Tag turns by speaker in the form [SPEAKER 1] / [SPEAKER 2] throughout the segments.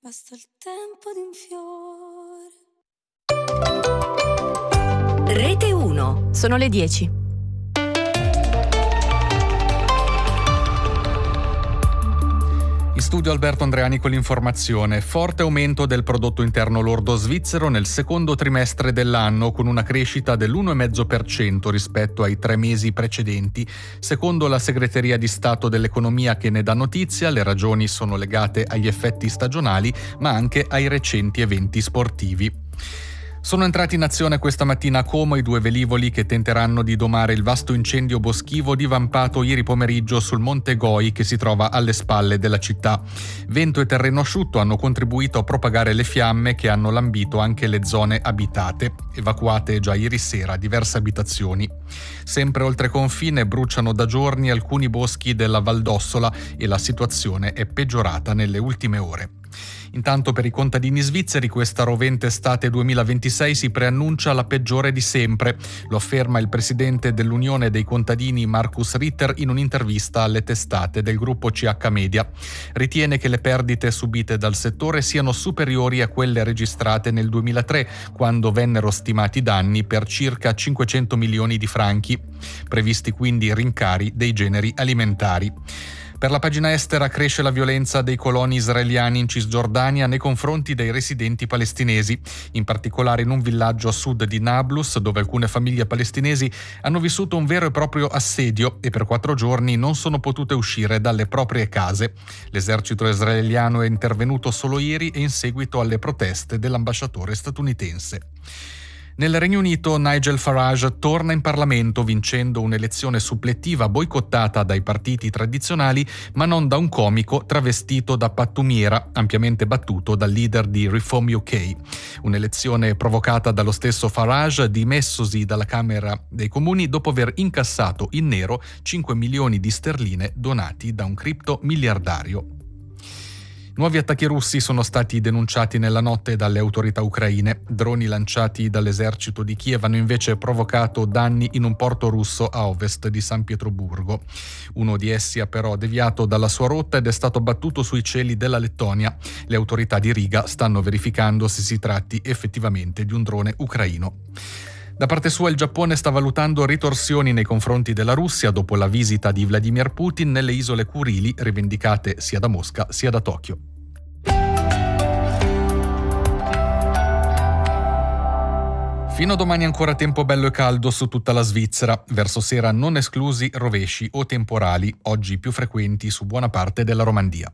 [SPEAKER 1] basta il tempo di un
[SPEAKER 2] fiore. Rete 1.
[SPEAKER 3] Sono le 10.
[SPEAKER 4] In studio Alberto Andreani con l'informazione. Forte aumento del prodotto interno lordo svizzero nel secondo trimestre dell'anno, con una crescita dell'1,5% rispetto ai 3 mesi precedenti. Secondo la Segreteria di Stato dell'Economia che ne dà notizia, le ragioni sono legate agli effetti stagionali, ma anche ai recenti eventi sportivi. Sono entrati in azione questa mattina a Como i 2 velivoli che tenteranno di domare il vasto incendio boschivo divampato ieri pomeriggio sul Monte Goi, che si trova alle spalle della città. Vento e terreno asciutto hanno contribuito a propagare le fiamme che hanno lambito anche le zone abitate, evacuate già ieri sera diverse abitazioni. Sempre oltre confine bruciano da giorni alcuni boschi della Val d'Ossola e la situazione è peggiorata nelle ultime ore. Intanto per i contadini svizzeri questa rovente estate 2026 si preannuncia la peggiore di sempre, lo afferma il presidente dell'Unione dei contadini Markus Ritter in un'intervista alle testate del gruppo CH Media. Ritiene che le perdite subite dal settore siano superiori a quelle registrate nel 2003, quando vennero stimati danni per circa 500 milioni di franchi, previsti quindi rincari dei generi alimentari. Per la pagina estera cresce la violenza dei coloni israeliani in Cisgiordania nei confronti dei residenti palestinesi, in particolare in un villaggio a sud di Nablus, dove alcune famiglie palestinesi hanno vissuto un vero e proprio assedio e per 4 giorni non sono potute uscire dalle proprie case. L'esercito israeliano è intervenuto solo ieri e in seguito alle proteste dell'ambasciatore statunitense. Nel Regno Unito Nigel Farage torna in Parlamento vincendo un'elezione suppletiva boicottata dai partiti tradizionali, ma non da un comico travestito da pattumiera, ampiamente battuto dal leader di Reform UK. Un'elezione provocata dallo stesso Farage, dimessosi dalla Camera dei Comuni dopo aver incassato in nero 5 milioni di sterline donati da un criptomiliardario. Nuovi attacchi russi sono stati denunciati nella notte dalle autorità ucraine. Droni lanciati dall'esercito di Kiev hanno invece provocato danni in un porto russo a ovest di San Pietroburgo. Uno di essi ha però deviato dalla sua rotta ed è stato abbattuto sui cieli della Lettonia. Le autorità di Riga stanno verificando se si tratti effettivamente di un drone ucraino. Da parte sua il Giappone sta valutando ritorsioni nei confronti della Russia dopo la visita di Vladimir Putin nelle isole Kurili, rivendicate sia da Mosca sia da Tokyo. Fino a domani ancora tempo bello e caldo su tutta la Svizzera, verso sera non esclusi rovesci o temporali, oggi più frequenti su buona parte della Romandia.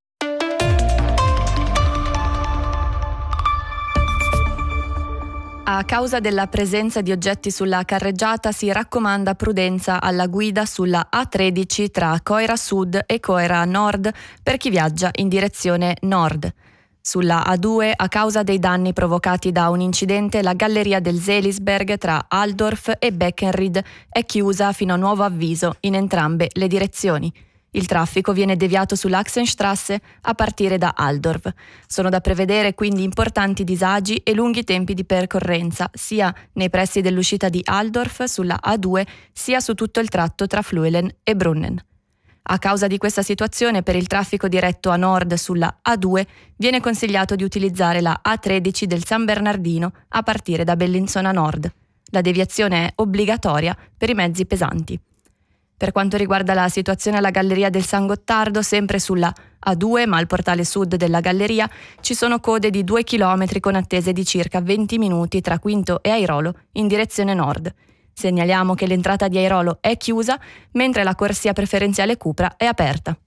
[SPEAKER 3] A causa della presenza di oggetti sulla carreggiata si raccomanda prudenza alla guida sulla A13 tra Coira Sud e Coira Nord per chi viaggia in direzione nord. Sulla A2, a causa dei danni provocati da un incidente, la galleria del Seelisberg tra Altdorf e Beckenried è chiusa fino a nuovo avviso in entrambe le direzioni. Il traffico viene deviato sull'Achsenstrasse a partire da Altdorf. Sono da prevedere quindi importanti disagi e lunghi tempi di percorrenza, sia nei pressi dell'uscita di Altdorf sulla A2, sia su tutto il tratto tra Fluelen e Brunnen. A causa di questa situazione, per il traffico diretto a nord sulla A2 viene consigliato di utilizzare la A13 del San Bernardino a partire da Bellinzona Nord. La deviazione è obbligatoria per i mezzi pesanti. Per quanto riguarda la situazione alla Galleria del San Gottardo, sempre sulla A2, ma al portale sud della galleria, ci sono code di 2 chilometri con attese di circa 20 minuti tra Quinto e Airolo in direzione nord. Segnaliamo che l'entrata di Airolo è chiusa, mentre la corsia preferenziale Cupra è aperta.